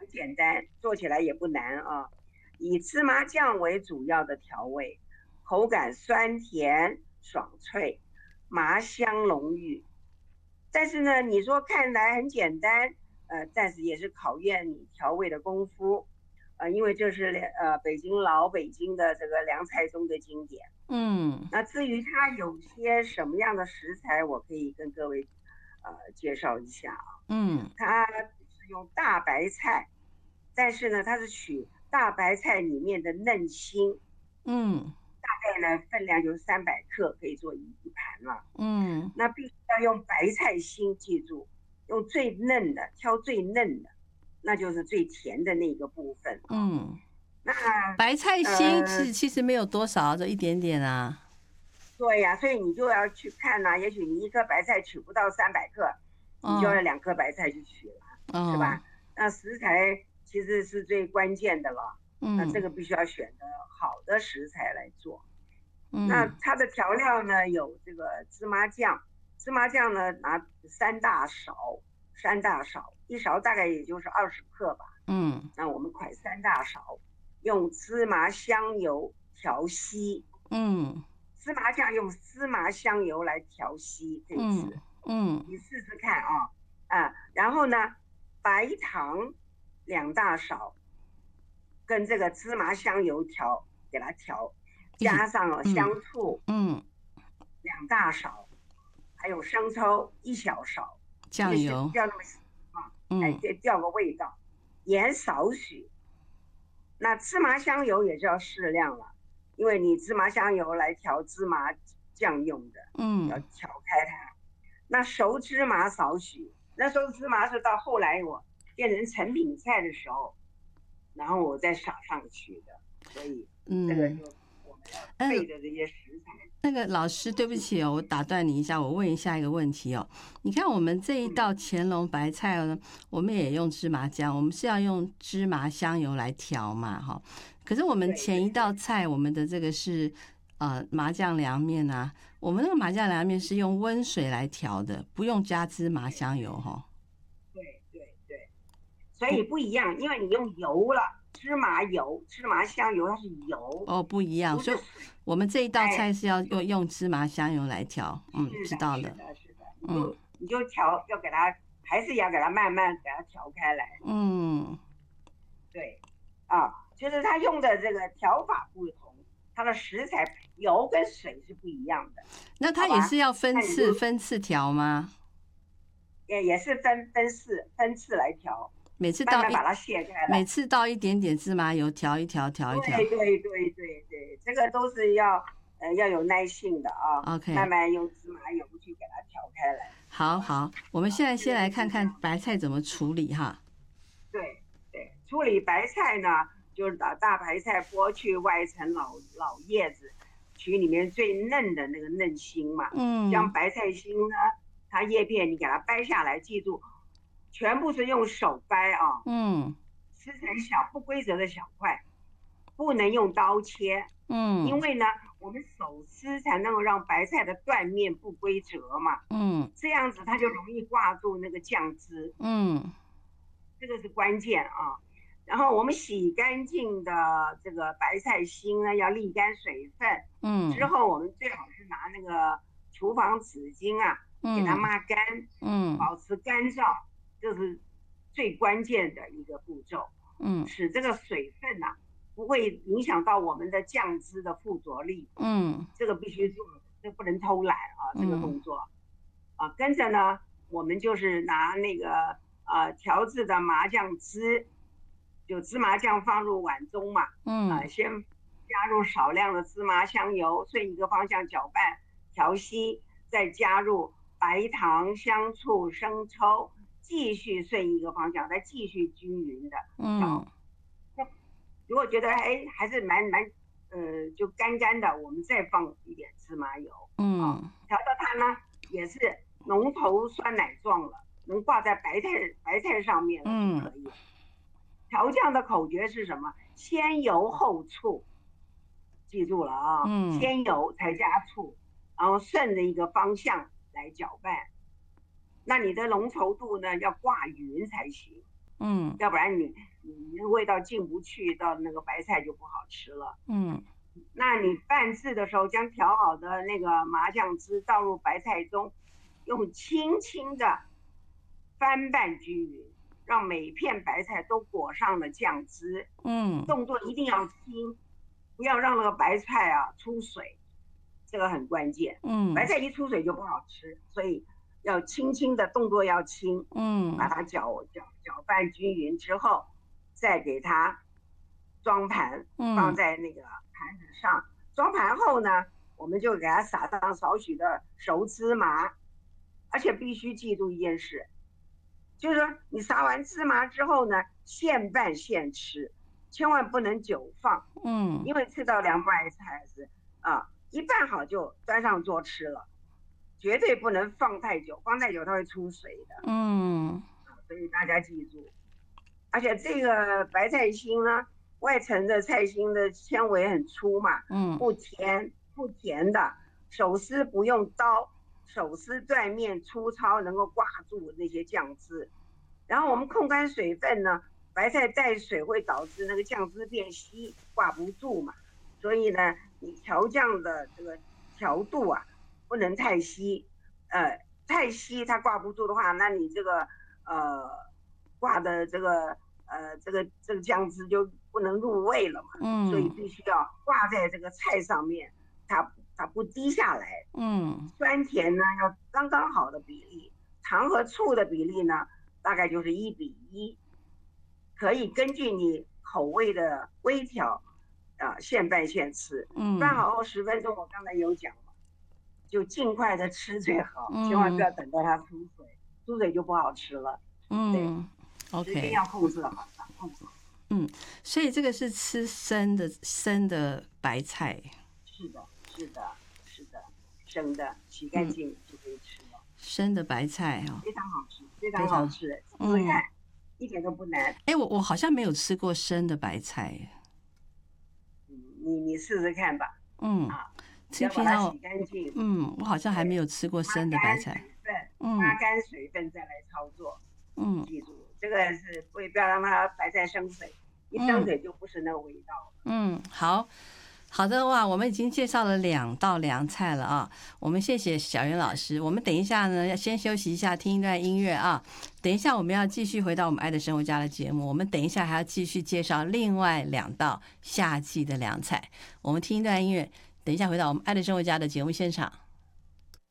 简单，做起来也不难啊。以芝麻酱为主要的调味，口感酸甜爽脆，麻香浓郁。但是呢，你说看来很简单，但是也是考验你调味的功夫，因为这是老北京的这个凉菜中的经典。 嗯那至于它有些什么样的食材，我可以跟各位介绍一下啊。 嗯它是用大白菜，但是呢，它是取大白菜里面的嫩心， 嗯大概呢分量就是300克，可以做一盘了。 嗯那必须要用白菜心，记住，用最嫩的，挑最嫩的，那就是最甜的那个部分啊。 嗯， 那白菜心呃， 其实没有多少，就一点点啊。 对呀，所以你就要去看呐、也许你一颗白菜取不到300克，你就要哦 2颗白菜去取了，是哦， 吧？那食材其实是最关键的了，那这嗯个必须要选择好的食材来做。那嗯它的调料呢，有这个芝麻酱，芝麻酱呢拿三大勺，一勺大概也就是20克吧。 嗯那我们快3大勺，用芝麻香油调稀， 嗯芝麻酱用芝麻香油来调稀这嗯次， 嗯你试试看啊。然后呢，白糖2大勺，跟这个芝麻香油给它调， 一起， 加上了嗯香醋嗯， 2大勺，还有生抽1小勺，就酱油， 是不要那么细啊，哎， 嗯这调个味道，盐少许。那芝麻香油也是要适量了，因为你芝麻香油来调芝麻酱用的，要嗯调开它。那熟芝麻少许，那熟芝麻是到后来我变成成品菜的时候，然后我再撒上去的，所以这个嗯， 就我们要备嗯。 的这些食材那个老师，对不是， 起哦，我打断你一下，我问一下一个问题哦。你看我们这一嗯， 道乾隆白菜呢，我们也用芝麻酱，我们是要用芝麻香油来调嘛，哈。可是我们前一对对对道菜，我们的这个是麻酱凉面啊，我们那个麻酱凉面是用温水来调的，不用加芝麻香油哈。 对对对，所以不， 不一样，因为你用油了，芝麻油、芝麻香油它是油， 哦，不一样，所以不是水。 我们这一道菜哎， 是要用芝麻香油来调。嗯， 是的， 知道了。 是的，是的，你嗯就你就调，要给它，还是要给它慢慢给它调开来。 嗯。 对，就是它用的这个调法不同，它的食材油跟水是不一样的， 那它好吧？ 也是要分那你就次分次调吗？ 也是分次来调， 每次倒一慢慢把它卸开来。 每次倒一点点芝麻油，调一调，调一调。 对对对对对，这个都是要有耐性的啊，慢 OK， 慢用芝麻油去给它调开来，好吧？ 好好，我们现在这个先来看就是这样。 看白菜怎么处理哈。 对对，处理白菜呢，就是把大白菜剥去外层老叶子，取里面最嫩的那个嫩心嘛。 嗯将白菜心呢，它叶片你给它掰下来，记住，全部是用手掰啊， 嗯撕成不规则的小块，不能用刀切，因嗯为呢，我们手撕才能够让白菜的断面不规则嘛， 嗯这样子它就容易挂住那个酱汁。 嗯这个是关键啊。然后我们洗干净的这个白菜心呢，要沥干水分，之嗯后我们最好是拿那个厨房纸巾啊，给它嗯抹干， 嗯保持干燥，这是最关键的一个步骤， 嗯使这个水分啊不会影响到我们的酱汁的附着力， 嗯这个必须做，这不能偷懒啊，这个嗯动作。跟着呢，我们就是拿那个调制的麻酱汁，就芝麻酱放入碗中嘛， 嗯先加入少量的芝麻香油，顺一个方向搅拌调稀，再加入白糖、香醋、生抽，继续顺一个方向，再继续均匀的嗯调。如果觉得还是蛮就干干的，我们再放一点芝麻油嗯调到它呢也是浓稠酸奶状了，能挂在白菜上面了就嗯可以了。调酱的口诀是什么？先油后醋，记住了啊， 嗯先油才加醋，然后顺着一个方向来搅拌。那你的浓稠度呢要挂匀才行， 嗯要不然你那个味道进不去，到那个白菜就不好吃了。 嗯那你拌制的时候，将调好的那个麻酱汁倒入白菜中，用轻轻的翻拌均匀，让每片白菜都裹上了酱汁。动作一定要轻，不要让那个白菜啊出水，这个很关键。白菜一出水就不好吃，所以要轻轻的，动作要轻。把它搅拌均匀之后，再给它装盘，放在那个盘子上。装盘后呢，我们就给它撒上少许的熟芝麻，而且必须记住一件事，就是说你撒完芝麻之后呢，现拌现吃，千万不能久放。因为吃到凉白菜是一拌好就端上桌吃了，绝对不能放太久，放太久它会出水的。所以大家记住。而且这个白菜心呢，外层的菜心的纤维很粗嘛，不甜的，手撕不用刀，手撕断面粗糙，能够挂住那些酱汁。然后我们控干水分呢，白菜带水会导致那个酱汁变稀，挂不住嘛。所以呢，你调酱的这个调度啊，不能太稀，太稀它挂不住的话，那你这个挂的这个酱汁就不能入味了嘛。所以必须要挂在这个菜上面，它不滴下来。酸甜呢要刚刚好的比例，糖和醋的比例呢大概就是1:1，可以根据你口味的微调现拌现吃。拌好后10分钟，我刚才有讲了，就尽快的吃最好，千万不要等到它出水，出水就不好吃了。对，OK， 时间要控制好，控制好。 所以这个是吃生的白菜。是的， 生的，洗干净就可以吃了。 生的白菜非常好吃，非常好吃，试试看，一点都不难。 我好像没有吃过生的白菜。 你试试看吧。 吃平常洗干净。我好像还没有吃过生的白菜。 擦干水分再来操作。记住，这个是不要让它白菜生水，一生水就不是那个味道了。 好的哇，我们已经介绍了2道凉菜了啊，我们谢谢小袁老师。我们等一下呢要先休息一下，听一段音乐啊。等一下我们要继续回到我们爱的生活家的节目，我们等一下还要继续介绍另外2道夏季的凉菜。我们听一段音乐，等一下回到我们爱的生活家的节目现场。